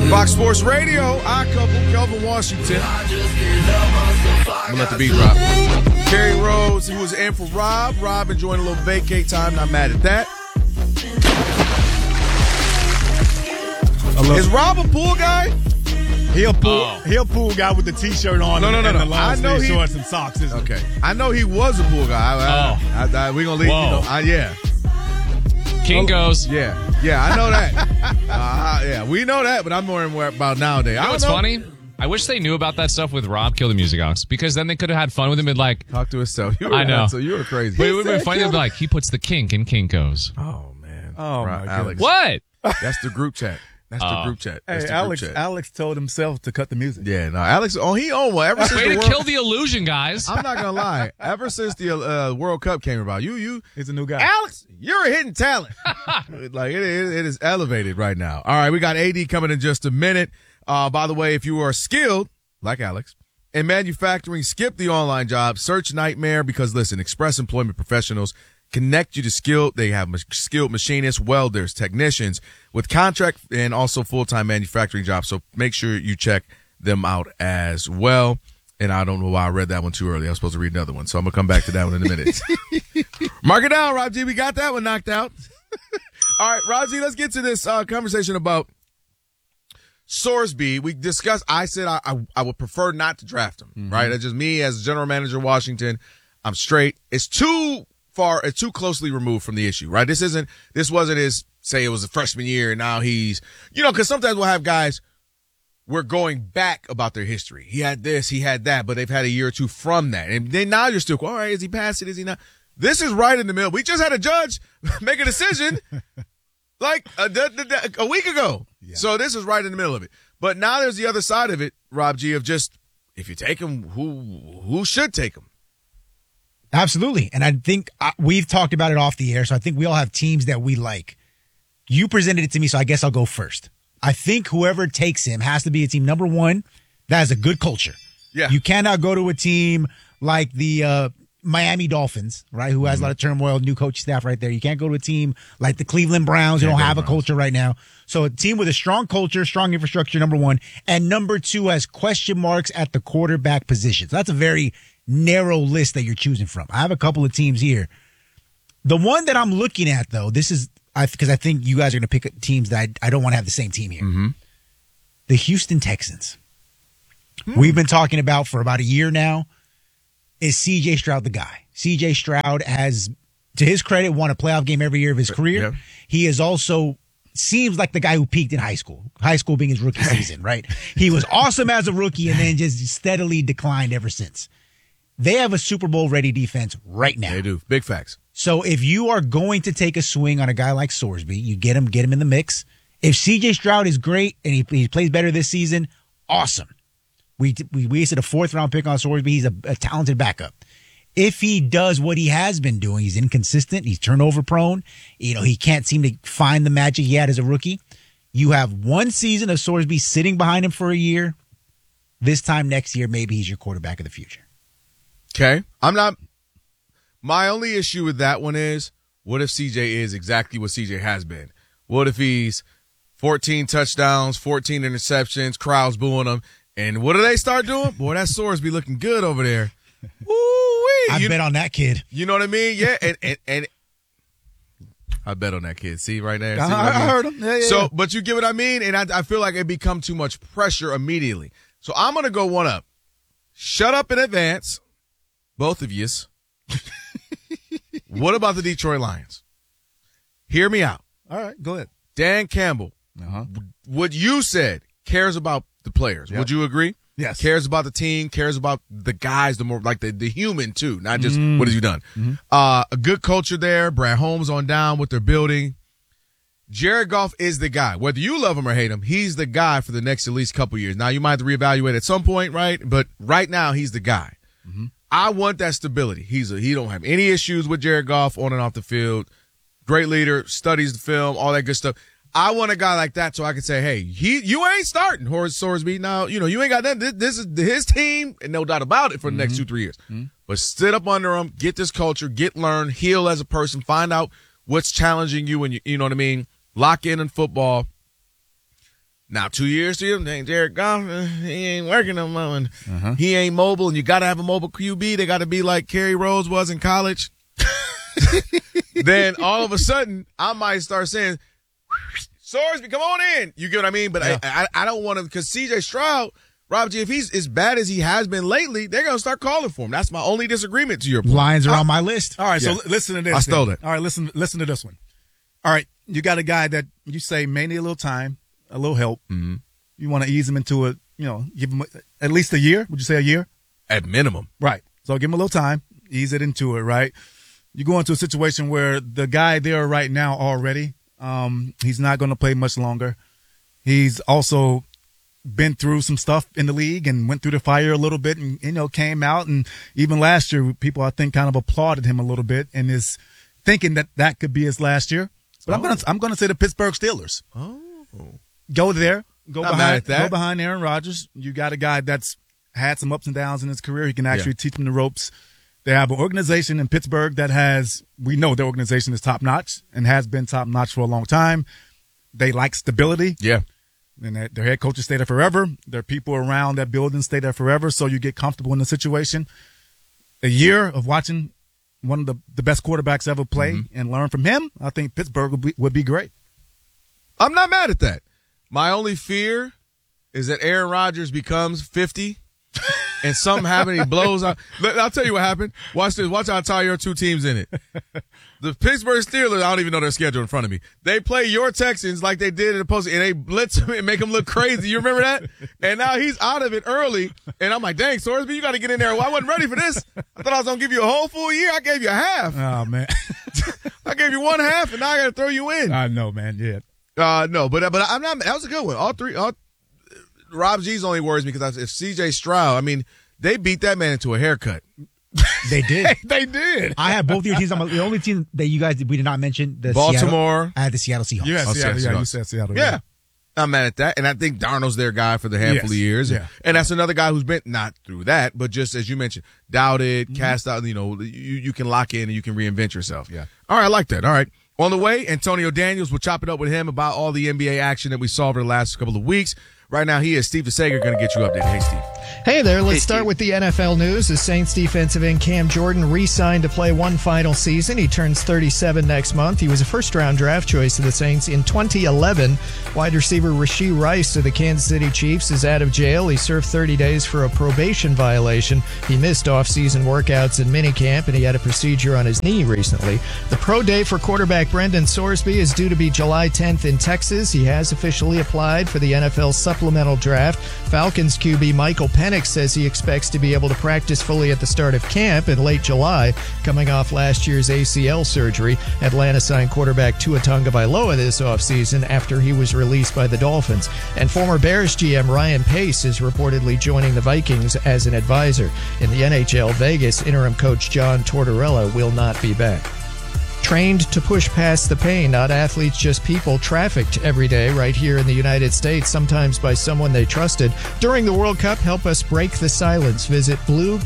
Fox Sports Radio, I couple, Kelvin Washington. I'm going to let the beat drop. Kerry Rhodes, who was in for Rob. Rob enjoying a little vacate time. Not mad at that. Is Rob a pool guy? He a pool guy with the T-shirt on. No. And the long sleeve shorts and socks. Okay. I know he was a pool guy. We're going to leave. Yeah. Kinko's. Yeah, I know that. Yeah, we know that, but I'm more about nowadays. You know what's funny? I wish they knew about that stuff with Rob Kill the Music Box, because then they could have had fun with him and like talk to himself. I know. So you were crazy. But it would have been funny to be like, he puts the kink in Kinko's. Oh man. Oh Rob, my Alex. What? That's the group chat. That's the group chat. Hey, Alex told himself to cut the music. Yeah, no, Alex. He owned one ever since Way the to World. kill the illusion, guys. I'm not gonna lie. Ever since the World Cup came about, he's a new guy. Alex, you're a hidden talent. Like it is elevated right now. All right, we got AD coming in just a minute. By the way, if you are skilled like Alex in manufacturing, skip the online job. Search Nightmare because listen, Express Employment Professionals connect you to skilled. They have skilled machinists, welders, technicians with contract and also full-time manufacturing jobs. So make sure you check them out as well. And I don't know why I read that one too early. I was supposed to read another one. So I'm going to come back to that one in a minute. Mark it down, Rob G. We got that one knocked out. All right, Rob G, let's get to this conversation about Sorsby. We discussed, I said I would prefer not to draft him, right? That's just me as general manager of Washington. I'm straight. It's too closely removed from the issue, right? This wasn't his, say it was a freshman year and now he's, because sometimes we'll have guys, we're going back about their history. He had this, he had that, but they've had a year or two from that. And then now you're still, all right, is he past it? Is he not? This is right in the middle. We just had a judge make a decision like a week ago. Yeah. So this is right in the middle of it. But now there's the other side of it, Rob G, of just, if you take him, who should take him? Absolutely. And I think we've talked about it off the air, so I think we all have teams that we like. You presented it to me, so I guess I'll go first. I think whoever takes him has to be a team, number one, that has a good culture. Yeah. You cannot go to a team like the Miami Dolphins, right, who has a lot of turmoil, new coach staff right there. You can't go to a team like the Cleveland Browns who don't have a culture right now. So a team with a strong culture, strong infrastructure, number one. And number two has question marks at the quarterback position. So that's a very narrow list that you're choosing from. I have a couple of teams here. The one that I'm looking at, though, this is because I think you guys are going to pick teams that I don't want to have the same team here. Mm-hmm. The Houston Texans. We've been talking about for about a year now. Is C.J. Stroud the guy? C.J. Stroud has, to his credit, won a playoff game every year of his career. Yeah. He is also seems like the guy who peaked in high school being his rookie season, right? He was awesome as a rookie and then just steadily declined ever since. They have a Super Bowl ready defense right now. They do. Big facts. So if you are going to take a swing on a guy like Sorsby, you get him in the mix. If C.J. Stroud is great and he plays better this season, awesome. We wasted a 4th round pick on Sorsby. He's a talented backup. If he does what he has been doing, he's inconsistent, he's turnover prone, he can't seem to find the magic he had as a rookie. You have one season of Sorsby sitting behind him for a year. This time next year, maybe he's your quarterback of the future. Okay. My only issue with that one is, what if CJ is exactly what CJ has been? What if he's 14 touchdowns, 14 interceptions, crowds booing him, and what do they start doing? Boy, that Sorsby looking good over there. Ooh-wee. I bet on that kid. You know what I mean? Yeah, and I bet on that kid. See right there? See I heard him. Yeah, so, but you get what I mean? And I feel like it become too much pressure immediately. So I'm going to go one up. Shut up in advance, both of yous. What about the Detroit Lions? Hear me out. All right, go ahead. Dan Campbell, what you said, cares about the players. Yep. Would you agree? Yes. Cares about the team, cares about the guys, the more like the human too, not just what have you done. A good culture there. Brad Holmes on down what they're building. Jared Goff is the guy. Whether you love him or hate him, he's the guy for the next at least couple years. Now you might have to reevaluate at some point, right? But right now he's the guy. I want that stability. He don't have any issues with Jared Goff on and off the field. Great leader, studies the film, all that good stuff. I want a guy like that so I can say, hey, you ain't starting Horace Sorsby. Now, you ain't got nothing. This is his team, and no doubt about it for the next 2-3 years. But sit up under him, get this culture, learn, heal as a person, find out what's challenging you, and you know what I mean? Lock in football. Now 2 years to him, dang, Jared Goff, he ain't working no more, and he ain't mobile, and you got to have a mobile QB. They got to be like Kerry Rose was in college. Then all of a sudden, I might start saying, Sorsby, come on in. You get what I mean? But I don't want to, because C.J. Stroud, Rob G, if he's as bad as he has been lately, they're going to start calling for him. That's my only disagreement to your point. Lions are on my list. All right, so listen to this. I stole it. All right, listen to this one. All right, you got a guy that you say may need a little time, a little help. Mm-hmm. You want to ease him into it, give him at least a year. Would you say a year? At minimum. Right. So give him a little time, ease it into it, right? You go into a situation where the guy there right now already, he's not going to play much longer. He's also been through some stuff in the league and went through the fire a little bit and, came out. And even last year, people, I think, kind of applauded him a little bit and is thinking that could be his last year. But I'm going to say the Pittsburgh Steelers. Oh. Go there. Go behind Aaron Rodgers. You got a guy that's had some ups and downs in his career. He can actually teach him the ropes. They have an organization in Pittsburgh that we know their organization is top-notch and has been top-notch for a long time. They like stability. Yeah. And their head coaches stay there forever. Their people around that building stay there forever, so you get comfortable in the situation. A year of watching one of the best quarterbacks ever play and learn from him, I think Pittsburgh would be great. I'm not mad at that. My only fear is that Aaron Rodgers becomes 50 and something happened, he blows out. I'll tell you what happened. Watch this. Watch how I tie your two teams in it. The Pittsburgh Steelers, I don't even know their schedule in front of me. They play your Texans like they did in the post, and they blitz him and make him look crazy. You remember that? And now he's out of it early, and I'm like, dang, Sorsby, you got to get in there. Well, I wasn't ready for this. I thought I was going to give you a whole full year. I gave you a half. Oh, man. I gave you one half, and now I got to throw you in. I know, man. Yeah. No, but I'm not. That was a good one. Rob G's only worries me because if C.J. Stroud, I mean, they beat that man into a haircut. They did. They did. I had both of your teams. The only team that we did not mention, Baltimore. I had the Seattle Seahawks. You had Seattle. Yeah, you said Seattle. Yeah. I'm mad at that. And I think Darnold's their guy for the handful of years. Yeah. And that's another guy who's been, not through that, but just as you mentioned, doubted, cast out, you can lock in and you can reinvent yourself. Yeah. All right, I like that. All right. On the way, Antonio Daniels, we'll chop it up with him about all the NBA action that we saw over the last couple of weeks. Right now, he is Steve DeSager going to get you updated. Hey, Steve. Hey there. Let's start with the NFL news. The Saints defensive end Cam Jordan re-signed to play one final season. He turns 37 next month. He was a first-round draft choice of the Saints in 2011. Wide receiver Rashee Rice of the Kansas City Chiefs is out of jail. He served 30 days for a probation violation. He missed off-season workouts and minicamp, and he had a procedure on his knee recently. The pro day for quarterback Brendan Sorsby is due to be July 10th in Texas. He has officially applied for the NFL supplemental draft. Falcons QB Michael Penix says he expects to be able to practice fully at the start of camp in late July, coming off last year's ACL surgery. Atlanta signed quarterback Tua Tagovailoa this offseason after he was released by the Dolphins. And former Bears GM Ryan Pace is reportedly joining the Vikings as an advisor. In the NHL, Vegas interim coach John Tortorella will not be back. Trained to push past the pain, not athletes, just people trafficked every day right here in the United States, sometimes by someone they trusted. During the World Cup, help us break the silence. Visit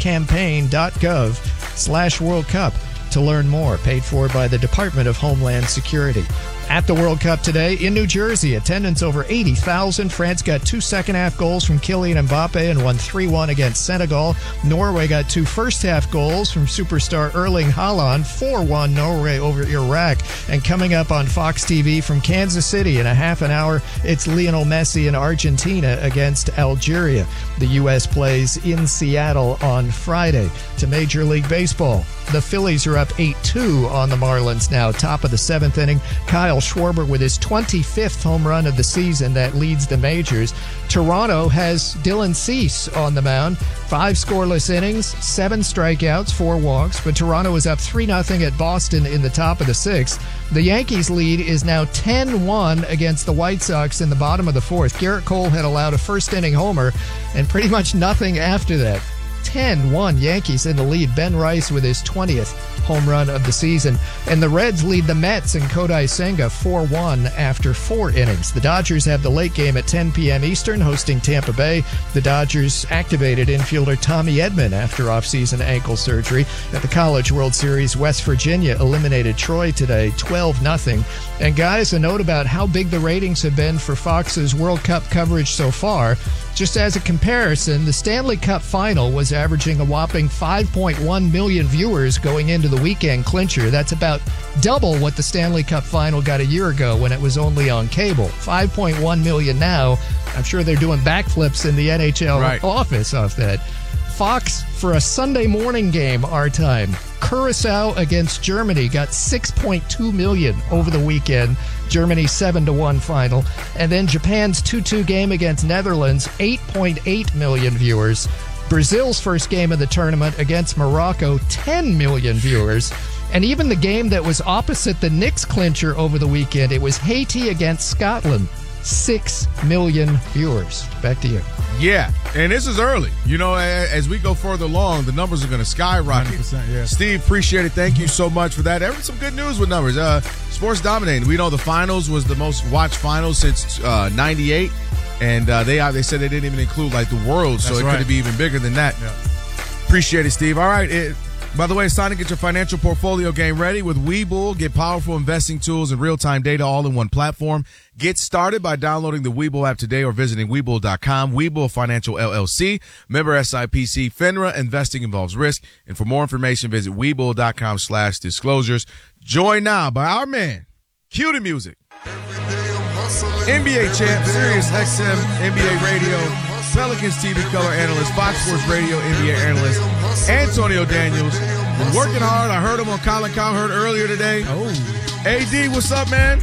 bluecampaign.gov/World Cup to learn more. Paid for by the Department of Homeland Security. At the World Cup today in New Jersey, attendance over 80,000. France got 2 second-half goals from Kylian Mbappe and won 3-1 against Senegal. Norway got 2 first-half goals from superstar Erling Haaland. 4-1 Norway over Iraq. And coming up on Fox TV from Kansas City in a half an hour, it's Lionel Messi and Argentina against Algeria. The U.S. plays in Seattle on Friday. To Major League Baseball, the Phillies are up 8-2 on the Marlins now, top of the 7th inning. Kyle Schwarber with his 25th home run of the season that leads the majors. Toronto has Dylan Cease on the mound. 5 scoreless innings, 7 strikeouts, 4 walks, but Toronto is up 3-0 at Boston in the top of the 6th. The Yankees' lead is now 10-1 against the White Sox in the bottom of the 4th. Garrett Cole had allowed a first-inning homer and pretty much nothing after that. 6-10-1. Yankees in the lead. Ben Rice with his 20th home run of the season. And the Reds lead the Mets in Kodai Senga 4-1 after 4 innings. The Dodgers have the late game at 10 p.m. Eastern hosting Tampa Bay. The Dodgers activated infielder Tommy Edman after offseason ankle surgery. At the College World Series, West Virginia eliminated Troy today 12-0. And guys, a note about how big the ratings have been for Fox's World Cup coverage so far. Just as a comparison, the Stanley Cup final was averaging a whopping 5.1 million viewers going into the weekend clincher. That's about double what the Stanley Cup final got a year ago when it was only on cable. 5.1 million now. I'm sure they're doing backflips in the NHL office off that. Fox for a Sunday morning game, our time. Curacao against Germany got 6.2 million over the weekend. Germany 7-1 final. And then Japan's 2-2 game against Netherlands, 8.8 million viewers. Brazil's first game of the tournament against Morocco, 10 million viewers. And even the game that was opposite the Knicks clincher over the weekend, it was Haiti against Scotland, 6 million viewers. Back to you. Yeah, and this is early. You know, as we go further along, the numbers are going to skyrocket. 100%, yeah. Steve, appreciate it. Thank you so much for that. Some good news with numbers. Sports dominating. We know the finals was the most watched finals since 98, and they said they didn't even include like the World, so it could be even bigger than that. Yeah. Appreciate it, Steve. All right. By the way, it's time to get your financial portfolio game ready with Webull. Get powerful investing tools and real-time data all in one platform. Get started by downloading the Webull app today or visiting Webull.com. Webull Financial LLC, member SIPC, FINRA. Investing involves risk. And for more information, visit Webull.com/disclosures. Joined now by our man, Cue the Music, NBA champ, Sirius XM, NBA radio, Pelicans TV color analyst, Fox Sports Radio NBA analyst, Antonio Daniels. Been working hard. I heard him on Colin Cowherd earlier today. Oh, AD, what's up, man?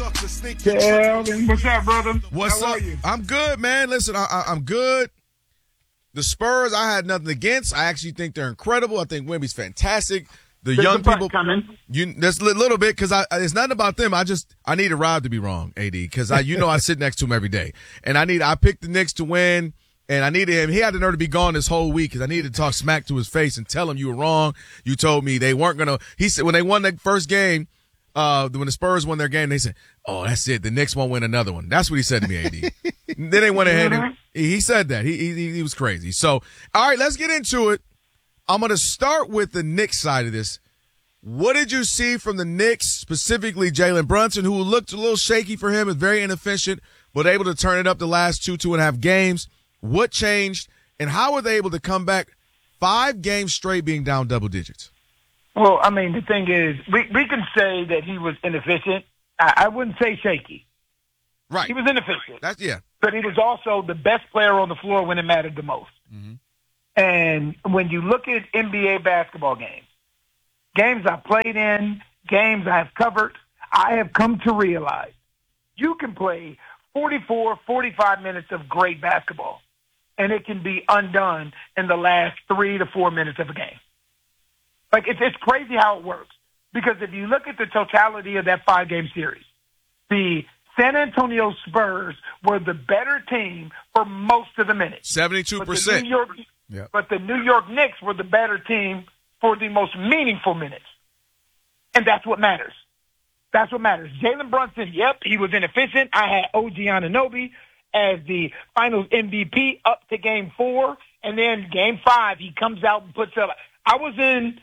Calvin, what's up, brother? What's How up? are you? I'm good, man. Listen, I'm good. The Spurs, I had nothing against. I actually think they're incredible. I think Wemby's fantastic. There's young a but people coming. That's a little bit because it's nothing about them. I need a Rob to be wrong, AD, because I sit next to him every day, and I picked the Knicks to win, and I needed him. He had the nerve to be gone this whole week because I needed to talk smack to his face and tell him you were wrong. You told me they weren't gonna. He said when they won the first game, when the Spurs won their game, they said, "Oh, that's it. The Knicks won't win another one." That's what he said to me, AD. Then they went ahead and he said that he was crazy. So all right, let's get into it. I'm gonna start with the Knicks side of this. What did you see from the Knicks, specifically Jalen Brunson, who looked a little shaky for him, is very inefficient, but able to turn it up the last 2.5 games? What changed, and how were they able to come back 5 games straight being down double digits? Well, I mean, the thing is, we can say that he was inefficient. I wouldn't say shaky. Right. He was inefficient. Yeah. But he was also the best player on the floor when it mattered the most. Mm-hmm. And when you look at NBA basketball games I've played in, games I've covered, I have come to realize you can play 44, 45 minutes of great basketball, and it can be undone in the last 3 to 4 minutes of a game. Like, it's crazy how it works. Because if you look at the totality of that 5-game series, the San Antonio Spurs were the better team for most of the minutes. 72%. But the New York Knicks were the better team for the most meaningful minutes. And that's what matters. That's what matters. Jalen Brunson, yep, he was inefficient. I had OG Anunoby as the finals MVP up to Game 4. And then Game 5, he comes out and puts up. I was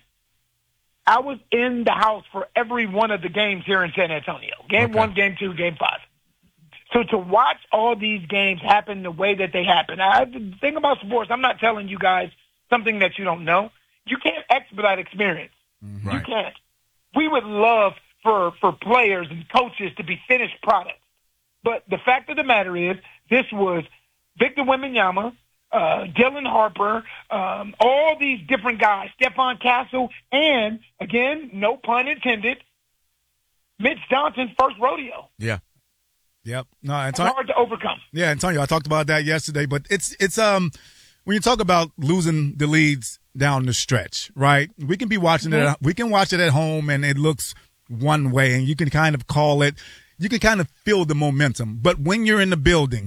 in the house for every one of the games here in San Antonio. Game 1, Game 2, Game 5. So to watch all these games happen the way that they happen. The thing about sports, I'm not telling you guys something that you don't know. You can't expedite experience. Right. You can't. We would love for players and coaches to be finished products. But the fact of the matter is, this was Victor Wembanyama, Dylan Harper, all these different guys, Stephon Castle, and, again, no pun intended, Mitch Johnson's first rodeo. Yeah. Yep. No, It's hard to overcome. Yeah, Antonio, I talked about that yesterday, but it's when you talk about losing the leads down the stretch, right? We can be watching it. We can watch it at home, and it looks one way, and you can kind of call it. You can kind of feel the momentum. But when you're in the building,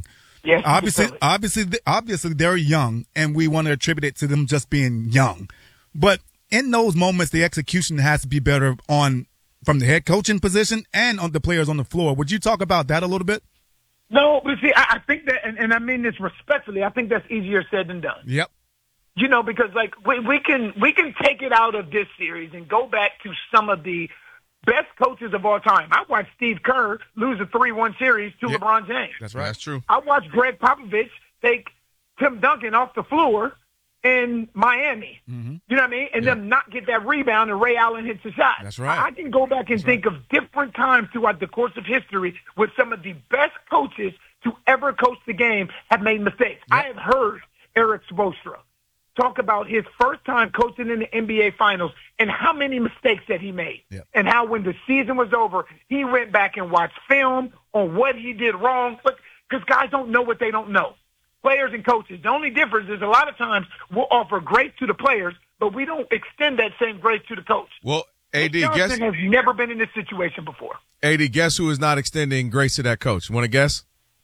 Yes, Obviously, they're young, and we want to attribute it to them just being young. But in those moments, the execution has to be better from the head coaching position and on the players on the floor. Would you talk about that a little bit? No, but see, I think that, and I mean this respectfully, I think that's easier said than done. Yep. You know, because like we can take it out of this series and go back to some of the best coaches of all time. I watched Steve Kerr lose a 3-1 series to LeBron James. That's right. That's true. I watched Greg Popovich take Tim Duncan off the floor in Miami. Mm-hmm. You know what I mean? And them not get that rebound and Ray Allen hits a shot. That's right. I can go back and think of different times throughout the course of history where some of the best coaches to ever coach the game have made mistakes. Yep. I have heard Eric Spoelstra talk about his first time coaching in the NBA Finals and how many mistakes that he made. Yep. And how when the season was over, he went back and watched film on what he did wrong. But because guys don't know what they don't know. Players and coaches. The only difference is a lot of times we'll offer grace to the players, but we don't extend that same grace to the coach. Well, AD, Johnson has never been in this situation before. AD, guess who is not extending grace to that coach? Want to guess?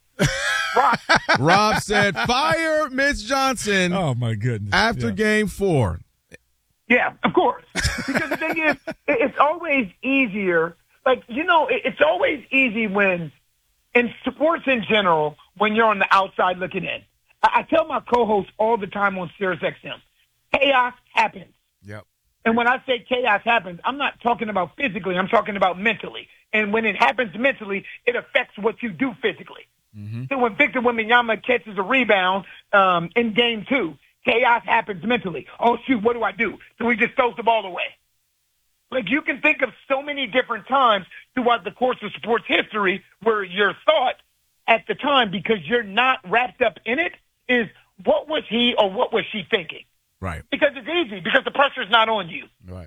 Rob said, fire Mitch Johnson. Oh, my goodness. After game 4. Yeah, of course. Because the thing is, it's always easier. Like, you know, it's always easy when, in sports in general, when you're on the outside looking in. I tell my co-hosts all the time on SiriusXM, chaos happens. Yep. And when I say chaos happens, I'm not talking about physically. I'm talking about mentally. And when it happens mentally, it affects what you do physically. Mm-hmm. So when Victor Wembanyama catches a rebound in game 2, chaos happens mentally. Oh, shoot, what do? So he just throws the ball away. Like, you can think of so many different times throughout the course of sports history where your thought at the time, because you're not wrapped up in it, is what was he or what was she thinking? Right. Because it's easy, because the pressure's not on you. Right.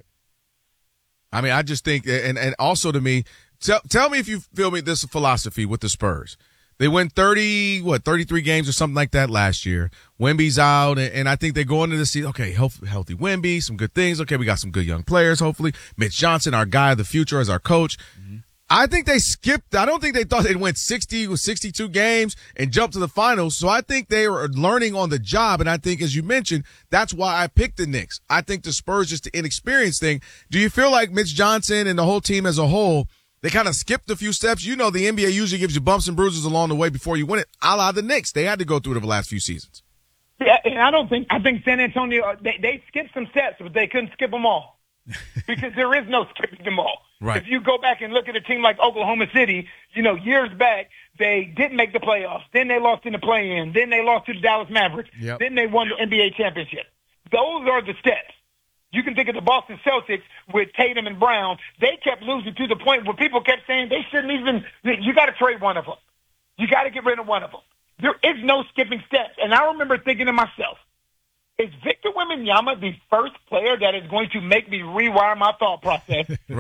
I mean, I just think, and also to me, tell me if you feel me this philosophy with the Spurs. They win 33 games or something like that last year. Wemby's out, and I think they go into the season, okay, healthy Wemby, some good things. Okay, we got some good young players, hopefully. Mitch Johnson, our guy of the future as our coach. Mm-hmm. I think they skipped. I don't think they thought they'd win 62 games and jump to the finals. So I think they were learning on the job. And I think, as you mentioned, that's why I picked the Knicks. I think the Spurs, just the inexperienced thing. Do you feel like Mitch Johnson and the whole team as a whole, they kind of skipped a few steps? You know, the NBA usually gives you bumps and bruises along the way before you win it, a la the Knicks. They had to go through it over the last few seasons. Yeah, and I think San Antonio, they skipped some steps, but they couldn't skip them all. Because there is no skipping them all. Right. If you go back and look at a team like Oklahoma City, you know, years back, they didn't make the playoffs. Then they lost in the play-in. Then they lost to the Dallas Mavericks. Yep. Then they won the NBA championship. Those are the steps. You can think of the Boston Celtics with Tatum and Brown. They kept losing to the point where people kept saying they shouldn't even – you got to trade one of them. You got to get rid of one of them. There is no skipping steps. And I remember thinking to myself, is Victor Wembanyama the first player that is going to make me rewire my thought process?